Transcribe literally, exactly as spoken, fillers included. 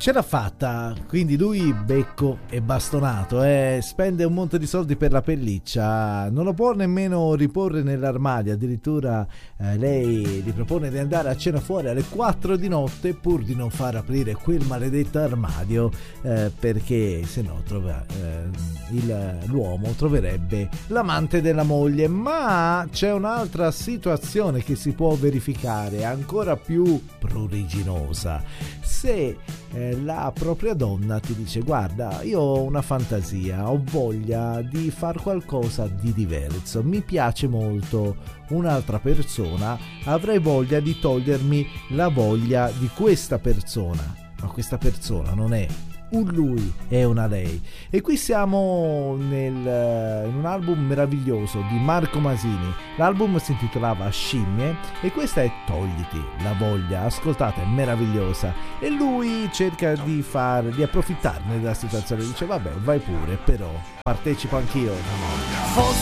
ce l'ha fatta, quindi lui becco e bastonato, eh, spende un monte di soldi per la pelliccia, non lo può nemmeno riporre nell'armadio, addirittura eh, lei gli propone di andare a cena fuori alle quattro di notte pur di non far aprire quel maledetto armadio, eh, perché se no trova, eh, il, l'uomo troverebbe l'amante della moglie. Ma c'è un'altra situazione che si può verificare ancora più pruriginosa. Se eh, la propria donna ti dice: guarda, io ho una fantasia, ho voglia di far qualcosa di diverso, mi piace molto un'altra persona, avrei voglia di togliermi la voglia di questa persona, ma questa persona non è un lui, è una lei. E qui siamo nel, in un album meraviglioso di Marco Masini. L'album si intitolava Scimmie e questa è Togliti la voglia. Ascoltate, è meravigliosa. E lui cerca di far, di approfittarne della situazione, dice: vabbè, vai pure, però partecipo anch'io. Forse